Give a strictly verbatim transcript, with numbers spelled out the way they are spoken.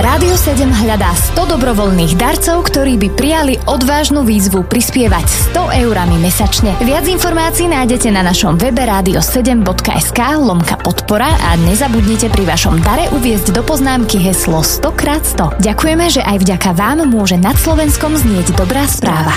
Rádio sedem hľadá sto dobrovoľných darcov, ktorí by prijali odvážnu výzvu prispievať sto eurami mesačne. Viac informácií nájdete na našom webe rádio sedem bodka es ká lomka podpora a nezabudnite pri vašom dare uviesť do poznámky heslo sto krát sto. Ďakujeme, že aj vďaka vám môže nad Slovenskom znieť dobrá správa.